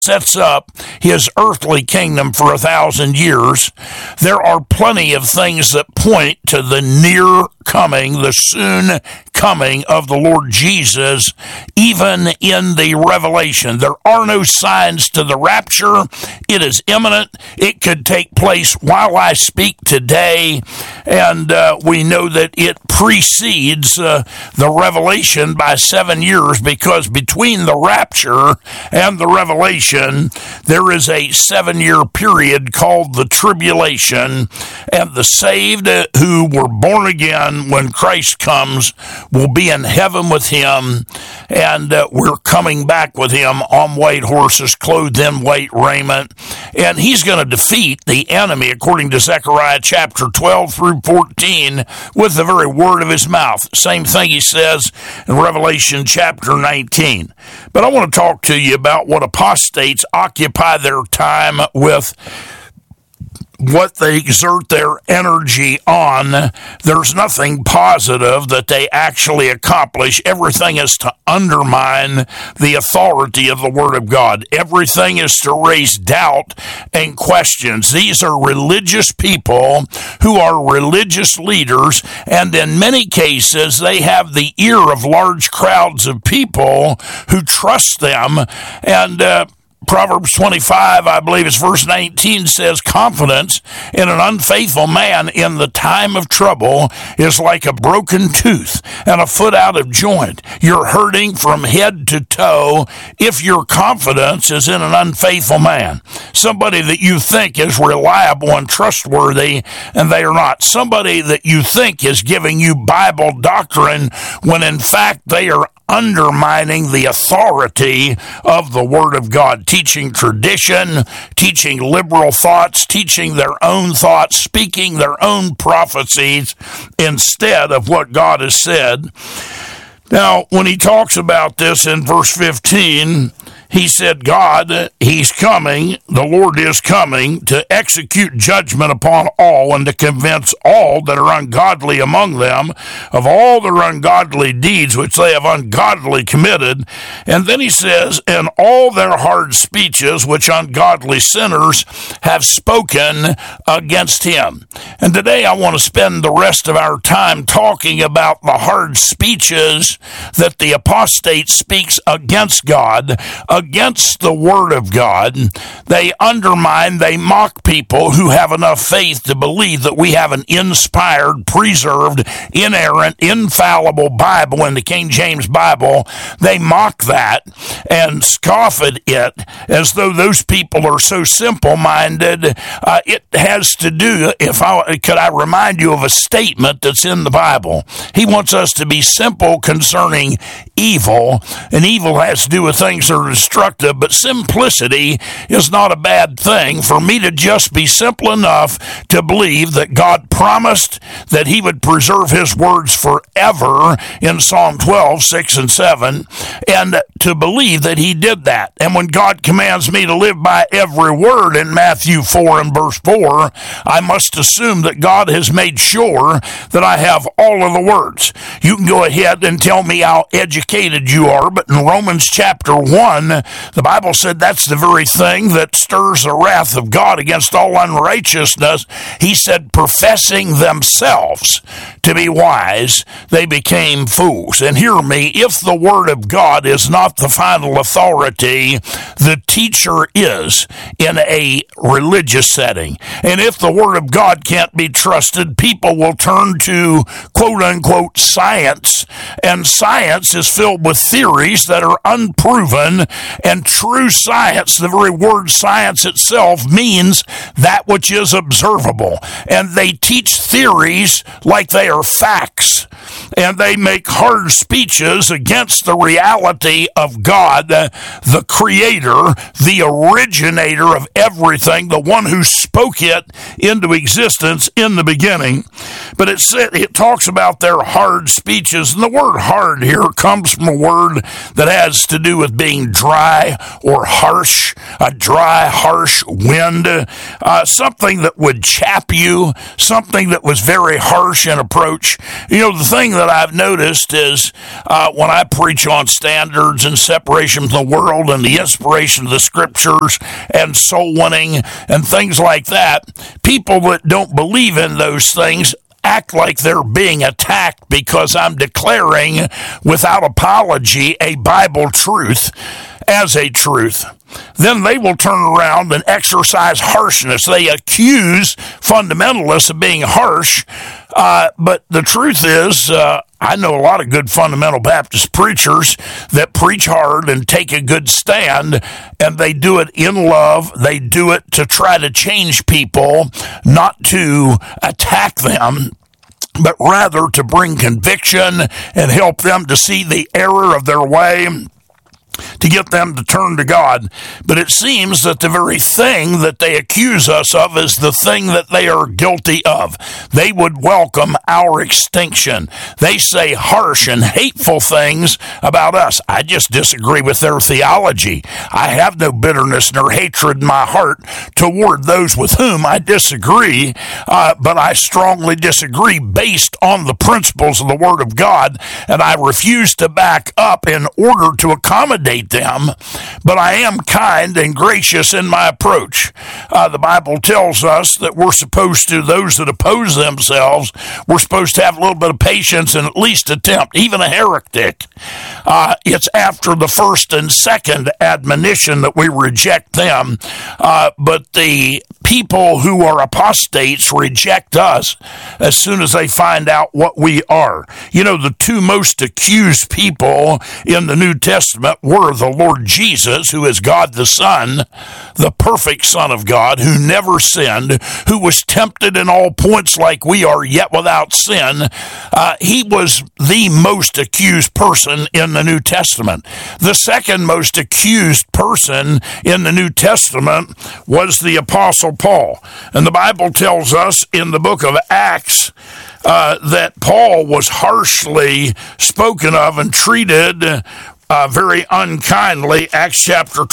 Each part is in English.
sets up his earthly kingdom for 1,000 years, there are plenty of things that point to the near coming, the soon coming of the Lord Jesus, even in the Revelation. There are no signs to the rapture. It is imminent. It could take place while I speak today, and we know that it precedes the Revelation by 7 years, because between the rapture and the Revelation, there is a 7-year period called the tribulation, and the saved who were born again when Christ comes will be in heaven with him, and we're coming back with him on white horses, clothed in white raiment, and he's going to defeat the enemy, according to Zechariah chapter 12 through 14, with the very word of his mouth. Same thing he says in Revelation chapter 19. But I want to talk to you about what apostates occupy their time with, what they exert their energy on. There's nothing positive that they actually accomplish. Everything is to undermine the authority of the Word of God. Everything is to raise doubt and questions. These are religious people who are religious leaders, and in many cases, they have the ear of large crowds of people who trust them, and Proverbs 25, I believe it's verse 19, says, confidence in an unfaithful man in the time of trouble is like a broken tooth and a foot out of joint. You're hurting from head to toe if your confidence is in an unfaithful man. Somebody that you think is reliable and trustworthy, and they are not. Somebody that you think is giving you Bible doctrine, when in fact they are undermining the authority of the Word of God, teaching tradition, teaching liberal thoughts, teaching their own thoughts, speaking their own prophecies instead of what God has said. Now, when he talks about this in verse 15, he said, God, he's coming, the Lord is coming to execute judgment upon all and to convince all that are ungodly among them of all their ungodly deeds which they have ungodly committed. And then he says, and all their hard speeches which ungodly sinners have spoken against him. And today I want to spend the rest of our time talking about the hard speeches that the apostate speaks against God, against the Word of God. They undermine, they mock people who have enough faith to believe that we have an inspired, preserved, inerrant, infallible Bible in the King James Bible. They mock that and scoff at it as though those people are so simple-minded. It has to do, could I remind you of a statement that's in the Bible? He wants us to be simple concerning evil, and evil has to do with things that are destructive, but simplicity is not a bad thing. For me to just be simple enough to believe that God promised that he would preserve his words forever in Psalm 12, 6 and 7, and to believe that he did that. And when God commands me to live by every word in Matthew 4 and verse 4, I must assume that God has made sure that I have all of the words. You can go ahead and tell me how educated you are, but in Romans chapter 1, the Bible said that's the very thing that stirs the wrath of God against all unrighteousness. He said, professing themselves to be wise, they became fools. And hear me, if the Word of God is not the final authority, the teacher is in a religious setting. And if the Word of God can't be trusted, people will turn to quote-unquote science, and science is filled with theories that are unproven, and true science, the very word science itself, means that which is observable. And they teach theories like they are facts, and they make hard speeches against the reality of God, the Creator, the originator of everything, the one who spoke it into existence in the beginning. But it talks about their hard speeches, and the word hard here comes from a word that has to do with being dry or harsh. a dry, harsh wind, something that would chap you, something that was very harsh in approach. You know, the thing that I've noticed is when I preach on standards and separation from the world and the inspiration of the scriptures and soul winning and things like that, people that don't believe in those things act like they're being attacked because I'm declaring without apology a Bible truth as a truth. Then they will turn around and exercise harshness. They accuse fundamentalists of being harsh, but the truth is, I know a lot of good fundamental Baptist preachers that preach hard and take a good stand, and they do it in love. They do it to try to change people, not to attack them, but rather to bring conviction and help them to see the error of their way, to get them to turn to God. But it seems that the very thing that they accuse us of is the thing that they are guilty of. They would welcome our extinction. They say harsh and hateful things about us. I just disagree with their theology. I have no bitterness nor hatred in my heart toward those with whom I disagree, but I strongly disagree based on the principles of the Word of God, and I refuse to back up in order to accommodate them, but I am kind and gracious in my approach. The Bible tells us that we're supposed to, those that oppose themselves, we're supposed to have a little bit of patience and at least attempt, even a heretic. It's after the first and second admonition that we reject them, but the people who are apostates reject us as soon as they find out what we are. You know, the two most accused people in the New Testament were the Lord Jesus, who is God the Son, the perfect Son of God, who never sinned, who was tempted in all points like we are, yet without sin. He was the most accused person in the New Testament. The second most accused person in the New Testament was the Apostle Paul. And the Bible tells us in the book of Acts that Paul was harshly spoken of and treated very unkindly. Acts chapter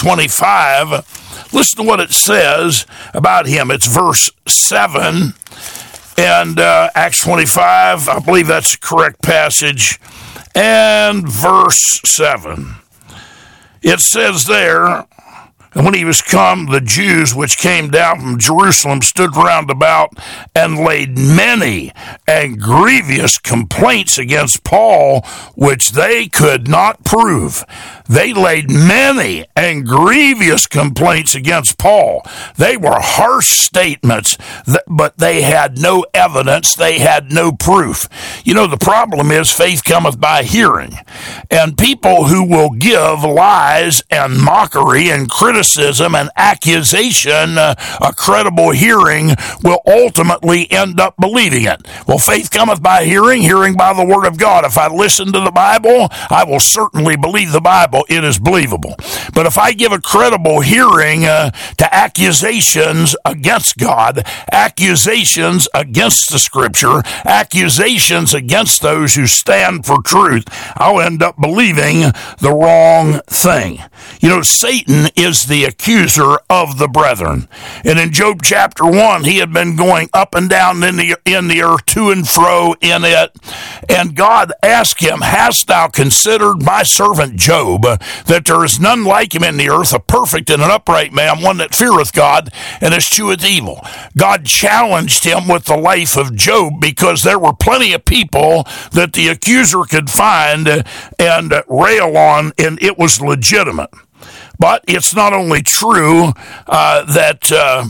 25. Listen to what it says about him. It's verse 7. And Acts 25, I believe that's the correct passage. And verse 7. It says there, and when he was come, the Jews which came down from Jerusalem stood round about and laid many and grievous complaints against Paul, which they could not prove. They laid many and grievous complaints against Paul. They were harsh statements, but they had no evidence. They had no proof. You know, the problem is faith cometh by hearing. And people who will give lies and mockery and criticism and accusation a credible hearing will ultimately end up believing it. Well, faith cometh by hearing, hearing by the Word of God. If I listen to the Bible, I will certainly believe the Bible. It is believable. But if I give a credible hearing to accusations against God, accusations against the Scripture, accusations against those who stand for truth, I'll end up believing the wrong thing. You know, Satan is the accuser of the brethren. And in Job chapter 1, he had been going up and down in the earth, to and fro in it. And God asked him, hast thou considered my servant Job, that there is none like him in the earth, a perfect and an upright man, one that feareth God and escheweth evil. God challenged him with the life of Job because there were plenty of people that the accuser could find and rail on, and it was legitimate. But it's not only true that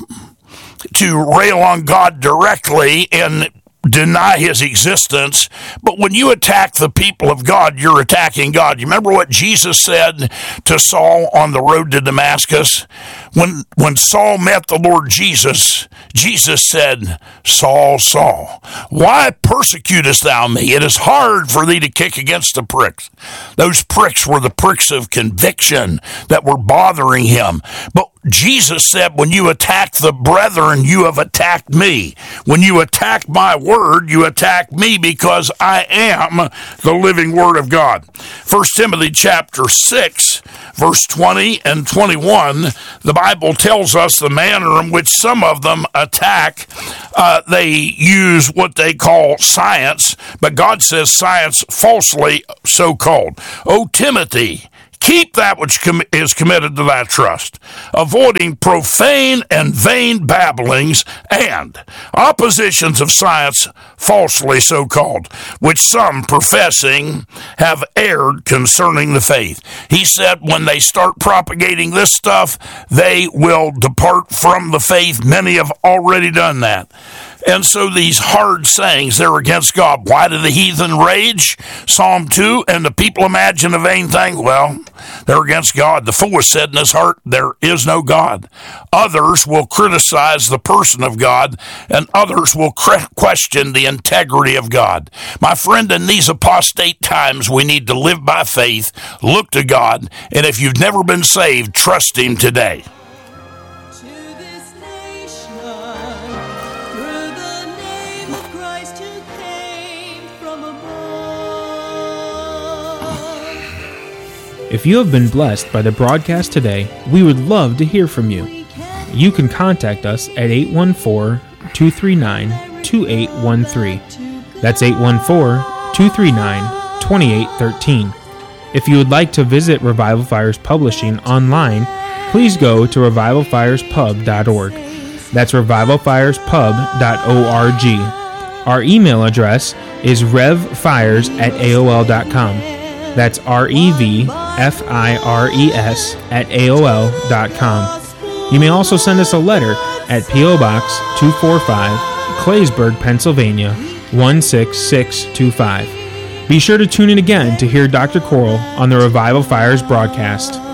to rail on God directly and deny his existence, but when you attack the people of God, you're attacking God. You remember what Jesus said to Saul on the road to Damascus? When Saul met the Lord Jesus, Jesus said, Saul, Saul, why persecutest thou me? It is hard for thee to kick against the pricks. Those pricks were the pricks of conviction that were bothering him. But Jesus said, when you attack the brethren, you have attacked me. When you attack my word, you attack me because I am the living word of God. 1 Timothy chapter 6, Verse 20 and 21, the Bible tells us the manner in which some of them attack. They use what they call science, but God says science falsely so called. O Timothy, keep that which is committed to thy trust, avoiding profane and vain babblings and oppositions of science falsely so called, which some professing have erred concerning the faith. He said when they start propagating this stuff, they will depart from the faith. Many have already done that. And so these hard sayings, they're against God. Why do the heathen rage? Psalm 2, and the people imagine a vain thing. Well, they're against God. The fool has said in his heart, there is no God. Others will criticize the person of God, and others will question the integrity of God. My friend, in these apostate times, we need to live by faith, look to God, and if you've never been saved, trust Him today. If you have been blessed by the broadcast today, we would love to hear from you. You can contact us at 814-239-2813. That's 814-239-2813. If you would like to visit Revival Fires Publishing online, please go to revivalfirespub.org. That's revivalfirespub.org. Our email address is revfires@aol.com. That's REVFIRES@AOL.com. You may also send us a letter at P.O. Box 245, Claysburg, Pennsylvania, 16625. Be sure to tune in again to hear Dr. Coral on the Revival Fires broadcast.